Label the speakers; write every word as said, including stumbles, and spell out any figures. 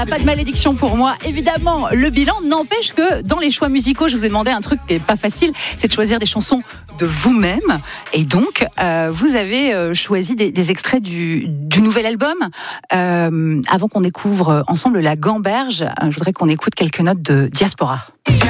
Speaker 1: Pas de malédiction pour moi, évidemment. Le bilan n'empêche que dans les choix musicaux, je vous ai demandé un truc qui n'est pas facile, c'est de choisir des chansons de vous-même. Et donc, euh, vous avez euh, choisi des, des extraits du, du nouvel album. Euh, avant qu'on découvre ensemble La Gamberge, euh, je voudrais qu'on écoute quelques notes de Diaspora.